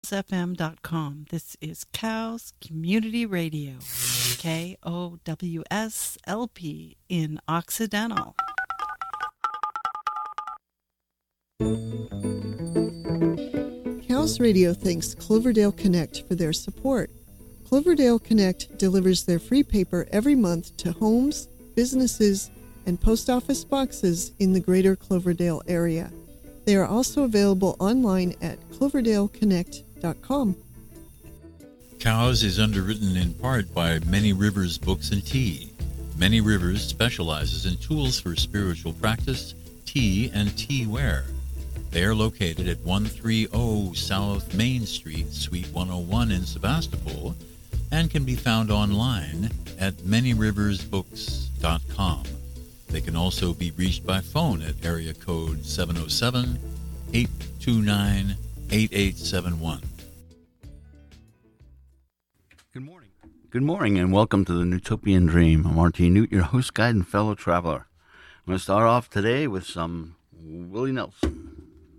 KowsFM.com. This is Cows Community Radio, KOWSLP in Occidental. Cows Radio thanks Cloverdale Connect for their support. Cloverdale Connect delivers their free paper every month to homes, businesses, and post office boxes in the greater Cloverdale area. They are also available online at cloverdaleconnect.com. Cows is underwritten in part by Many Rivers Books and Tea. Many Rivers specializes in tools for spiritual practice, tea, and tea wear. They are located at 130 South Main Street, Suite 101 in Sebastopol, and can be found online at manyriversbooks.com. They can also be reached by phone at area code 707-829-8871. Good morning, and welcome to the Newtopian Dream. I'm R.T. Newt, your host, guide, and fellow traveler. I'm going to start off today with some Willie Nelson.